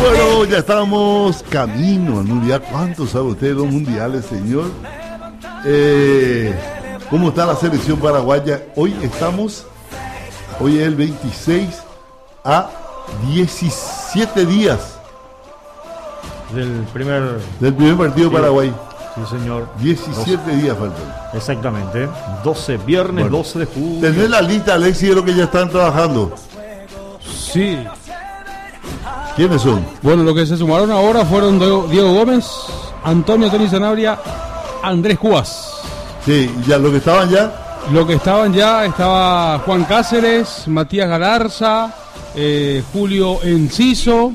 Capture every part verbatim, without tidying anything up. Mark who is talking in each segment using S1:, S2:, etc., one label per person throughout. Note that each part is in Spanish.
S1: Bueno, ya estamos camino al mundial. ¿Cuántos sabe usted de los mundiales, señor? Eh, ¿Cómo está la selección paraguaya? Hoy estamos, hoy es el veintiséis a diecisiete días
S2: del primer
S1: del primer partido de Paraguay.
S2: Sí, señor.
S1: diecisiete doce días faltan.
S2: Exactamente. doce, viernes bueno, doce de julio.
S1: ¿Tenés la lista, Alexis, de lo que ya están trabajando?
S3: Sí.
S1: ¿Quiénes son?
S3: Bueno, lo que se sumaron ahora fueron Diego Gómez, Antonio Tony Sanabria, Andrés Cubas.
S1: Sí, ya lo que estaban ya.
S3: Lo que estaban ya estaba Juan Cáceres, Matías Galarza, eh, Julio Enciso,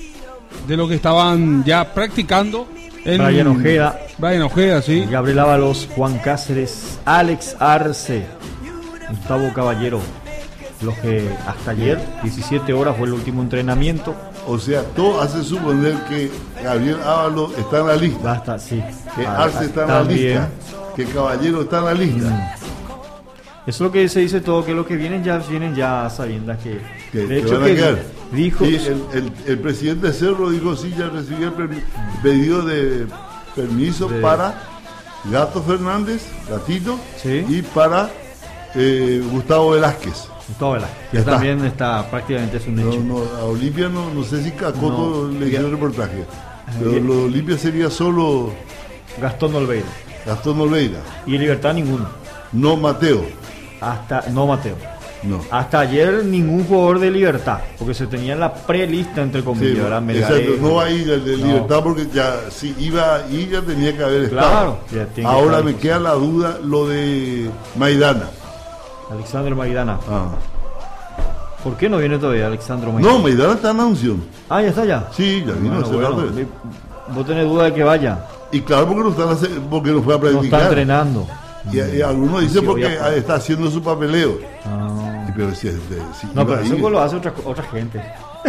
S3: de lo que estaban ya practicando. En
S2: Brian Ojeda.
S3: Brian Ojeda, sí.
S2: Gabriel Ábalos, Juan Cáceres, Alex Arce, Gustavo Caballero. Los que hasta ayer, diecisiete horas, fue el último entrenamiento.
S1: O sea, todo hace suponer que Gabriel Ábalos está en la lista.
S2: Basta, sí.
S1: Que Arce está en la lista. Que Caballero está en la lista. Mm.
S2: Eso es lo que se dice todo, que los que vienen ya vienen ya sabiendo que...
S1: que
S2: de hecho, que dijo...
S1: Sí, el, el, el presidente Cerro dijo, sí, ya recibió el pedido de permiso de... para Gato Fernández, Gatito,
S2: ¿sí?
S1: Y para eh, Gustavo Velázquez.
S2: Gustavo Velázquez, que está. También está prácticamente es un hecho.
S1: No, no, a Olimpia no, no sé si Cacoto no, le dio el reportaje, pero bien. Lo de Olimpia sería solo...
S2: Gastón Olveira.
S1: Gastón Olveira.
S2: Y en Libertad ninguno.
S1: No Mateo.
S2: Hasta, no Mateo.
S1: No.
S2: Hasta ayer ningún jugador de Libertad, porque se tenía en la prelista entre comillas.
S1: Sí,
S2: ¿verdad?
S1: Exacto, no va a ir el de Libertad no. Porque ya si iba a ir ya tenía que haber
S2: claro,
S1: estado. Ya ahora me queda la duda lo de Maidana.
S2: Alexandro Maidana.
S1: Ah.
S2: ¿Por qué no viene todavía Alexandro Maidana?
S1: No, Maidana está en anuncio.
S2: Ah, ya está ya.
S1: Sí, ya vino.
S2: Bueno, bueno, vos tenés duda de que vaya.
S1: Y claro, porque no, están, porque no fue a practicar.
S2: No está entrenando.
S1: Y, y algunos dicen sí, porque a... está haciendo su papeleo.
S2: Ah.
S1: Y pero si, si
S2: no, pero eso lo hace otra, otra gente.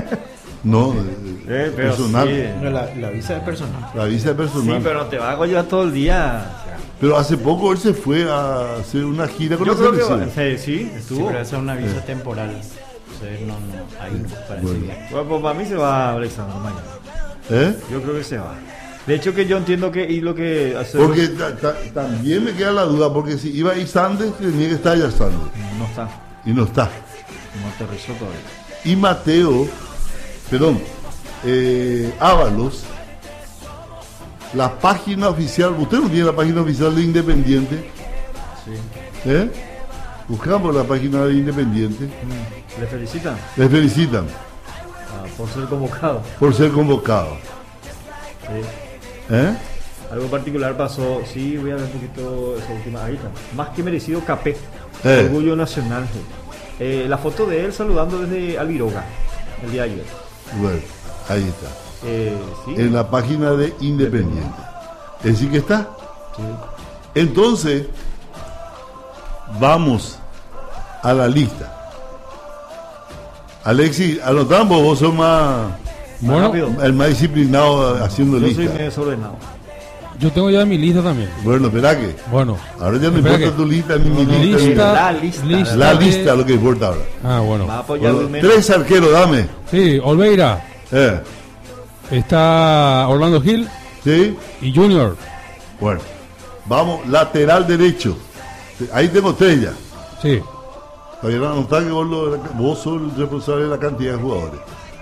S1: No,
S2: eh,
S1: personal.
S2: Sí, no, la, la visa de personal.
S1: La visa de personal.
S2: Sí, pero no te va a llevar todo el día.
S1: Pero hace poco él se fue a hacer una gira con
S2: Yo
S1: la
S2: creo
S1: selección.
S2: Que, sí, sí, estuvo.
S4: Sí, pero esa es una visa eh. temporal. O sea, no, no, ahí no parece
S1: bueno.
S4: bien.
S2: Bueno, pues para mí se va Alexandro mañana.
S1: ¿Eh?
S2: Yo creo que se va. De hecho que yo entiendo que y lo que hace
S1: porque ta, ta, también me queda la duda porque si iba a ir Sandes tenía que estar ya Sandes
S2: no está
S1: y no está
S2: no aterrizó todavía
S1: y Mateo perdón eh, Ábalos la página oficial usted no tiene la página oficial de Independiente
S2: sí
S1: ¿eh? Buscamos la página de Independiente
S2: mm. le felicitan
S1: le felicitan
S2: ah, por ser convocado
S1: por ser convocado
S2: sí.
S1: ¿Eh?
S2: Algo particular pasó, sí, voy a ver un poquito esa última, ahí está, más que merecido Capé,
S1: eh.
S2: Orgullo Nacional, eh, la foto de él saludando desde Albiroga, el día de ayer.
S1: Bueno, ahí está,
S2: eh, ¿sí?
S1: En la página de Independiente, ¿es decir que está?
S2: Sí.
S1: Entonces, vamos a la lista. Alexis, anotamos, vos sos más...
S3: Bueno,
S1: el más disciplinado haciendo
S2: yo
S1: lista.
S2: Yo soy medio desordenado.
S3: Yo tengo ya mi lista también.
S1: Bueno, espera que.
S3: Bueno.
S1: Ahora ya no importa que... tu lista ni mi
S3: no,
S1: lista.
S3: lista
S2: la lista.
S3: lista
S1: la
S3: de...
S1: lista lo que importa ahora.
S3: Ah, bueno.
S1: bueno tres arqueros, dame.
S3: Sí, Olveira.
S1: Eh.
S3: Está Orlando Gil.
S1: Sí.
S3: Y Junior.
S1: Bueno. Vamos, lateral derecho. Ahí tengo tres ya.
S3: Sí.
S1: Todavía no anotar que vos, lo, vos sos el responsable de la cantidad de jugadores.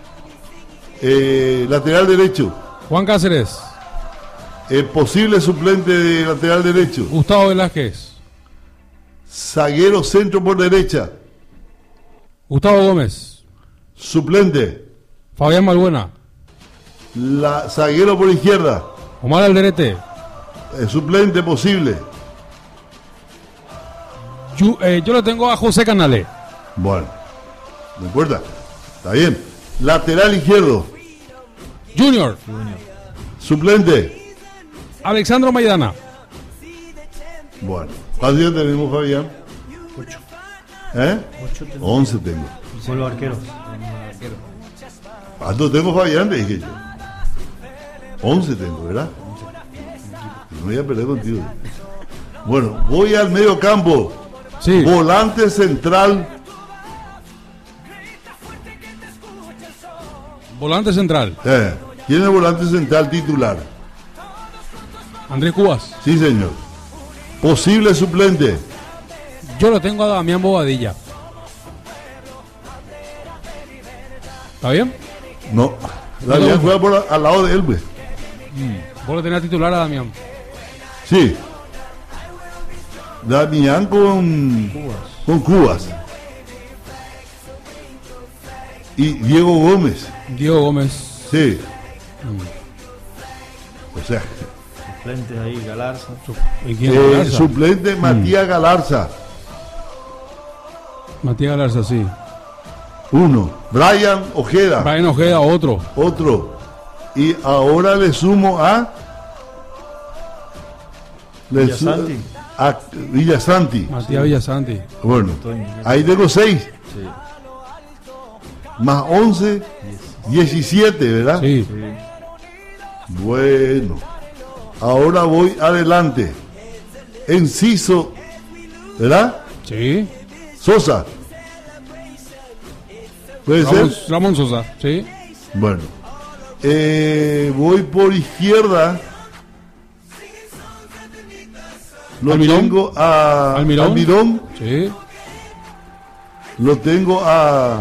S1: Eh, lateral derecho
S3: Juan Cáceres,
S1: eh, posible suplente de lateral derecho
S3: Gustavo Velázquez,
S1: zaguero centro por derecha
S3: Gustavo Gómez,
S1: suplente
S3: Fabián Malbuena,
S1: la, zaguero por izquierda
S3: Omar Alderete,
S1: eh, suplente posible
S3: yo, eh, yo lo tengo a José Canale.
S1: Bueno, no importa, está bien. Lateral izquierdo
S3: Junior.
S2: Junior.
S1: Suplente
S3: Alexandro Maidana.
S1: Bueno, ¿cuántos días tenemos, Fabián?
S4: Ocho.
S1: ¿Eh?
S4: Ocho tengo.
S1: Once tengo.
S2: Con los arqueros.
S1: ¿Cuántos tengo, Fabián? Te dije yo. Once tengo, ¿verdad? No voy a perder contigo. Bueno, voy al medio campo.
S3: Sí.
S1: Volante central.
S3: Volante central.
S1: Eh, ¿quién es el volante central titular?
S3: Andrés Cubas.
S1: Sí, señor. Posible suplente.
S3: Yo lo tengo a Damián Bobadilla. ¿Está bien?
S1: No. Damián juega por al lado de él, pues.
S3: Mm. Vos lo tenés titular a Damián.
S1: Sí. Damián con
S2: Cubas.
S1: con Cubas. Y Diego Gómez.
S3: Diego Gómez.
S1: Sí.
S3: Mm.
S1: O sea,
S2: Suplentes ahí, Galarza.
S3: ¿Y quién
S1: eh,
S3: Galarza?
S1: suplente Matías Galarza.
S3: Matías Galarza, sí.
S1: Uno. Brian Ojeda.
S3: Brian Ojeda, otro.
S1: Otro. Y ahora le sumo a. Le su-
S2: Villasanti.
S1: a Villasanti.
S3: Matías Villasanti.
S1: Bueno,
S2: Antonio.
S1: ahí tengo seis.
S2: Sí.
S1: Más once, diecisiete, ¿verdad?
S3: Sí.
S2: Sí.
S1: Bueno. Ahora voy adelante. Enciso, ¿verdad?
S3: Sí.
S1: Sosa. ¿Puede
S3: Ramón,
S1: ser?
S3: Ramón Sosa. Sí.
S1: Bueno. Eh, voy por izquierda. Lo
S3: Almirón.
S1: tengo a
S3: Almirón.
S1: Almirón.
S3: Sí.
S1: Lo tengo a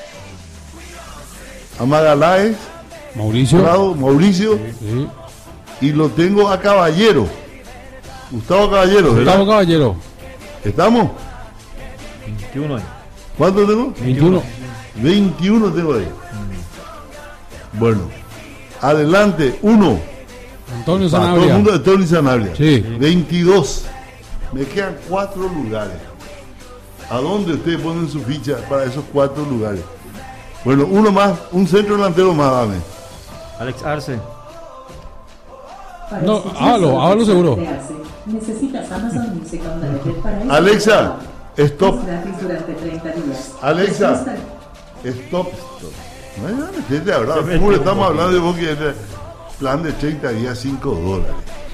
S1: a Magaláes,
S3: Mauricio.
S1: Prado, Mauricio.
S3: Sí.
S1: Y lo tengo a Caballero. Gustavo Caballero, ¿verdad?
S3: Gustavo Caballero.
S1: ¿Estamos?
S2: veintiuno ahí.
S1: ¿Cuánto tengo?
S3: veintiuno.
S1: veintiuno tengo ahí. Bueno. Adelante, uno.
S3: Antonio
S1: Para todo el
S3: Sanabria.
S1: mundo de Tony Sanabria.
S3: Sí.
S1: veintidós. Me quedan cuatro lugares. ¿A dónde ustedes ponen su ficha para esos cuatro lugares? Bueno, uno más, un centro delantero más, dame.
S2: Alex Arce.
S5: Para
S3: No,
S5: escuchar
S3: hágalo,
S5: sobre
S3: hágalo
S5: el
S3: seguro.
S5: de Arce, necesitas Amazon Music Unlimited para eso.
S1: Alexa, stop.
S5: Es gratis durante treinta días.
S1: Alexa.
S5: Después
S1: Stop, stop. No hay nada, metete ahora.
S2: Se metió
S1: ¿Cómo le
S2: un
S1: estamos
S2: poquito.
S1: hablando de vos que es plan de treinta días, cinco dólares?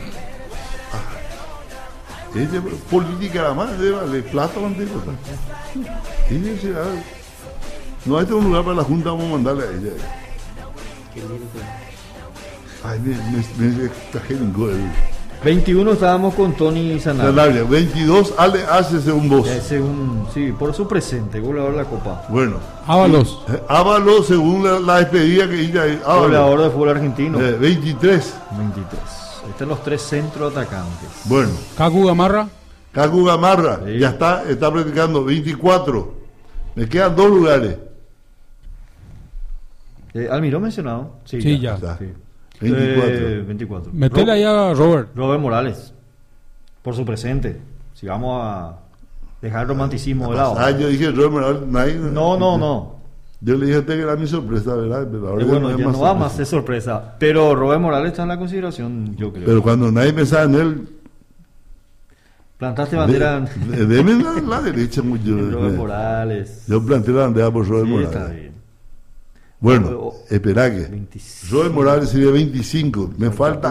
S1: Ah. Es de política nada más, de vale, plata mantengo. Ella será. No, este es un lugar para la Junta, vamos a mandarle a ella. Ay, me, me, me exageró el.
S2: veintiuno estábamos con Tony Sanabria.
S1: Sanabria, veintidós, Ale hace según vos.
S2: Ese es un, sí, por su presente, goleador de la Copa.
S1: Bueno,
S3: Ábalos.
S1: eh, Ábalos, según la, la despedida que ella. Ábalos,
S2: Goleador de fútbol argentino.
S1: eh, veintitrés.
S2: veintitrés. Ahí están los tres centro atacantes.
S1: Bueno,
S3: Cacu Gamarra.
S1: Cacu Gamarra,
S2: Sí.
S1: ya está, está practicando veinticuatro. Me quedan dos lugares.
S2: Eh, Almirón mencionado. Sí,
S3: Sí, ya.
S1: Está.
S2: Sí.
S1: veinticuatro.
S2: Eh, veinticuatro.
S3: Metele
S2: Ro-
S3: ahí a Robert.
S2: Robert Morales. Por su presente. Si vamos a dejar el romanticismo de lado.
S1: Ah, yo dije, Robert, nadie-
S2: No, no, no.
S1: Yo le dije a usted que era mi sorpresa, ¿verdad? Pero ahora
S2: Eh,
S1: ya
S2: bueno,
S1: es
S2: ya
S1: más
S2: no vamos a
S1: sorpresa.
S2: hacer sorpresa. Pero Robert Morales está en la consideración, yo creo.
S1: Pero cuando nadie pensaba en él,
S2: Plantaste bandera en
S1: de- de- deme la, la derecha mucho.
S2: en Robert Morales.
S1: Yo planteé la bandera por Robert
S2: Sí,
S1: Morales.
S2: está bien.
S1: Bueno,
S2: O-
S1: espera que.
S2: veinticinco.
S1: Robert Morales sería veinticinco. Me falta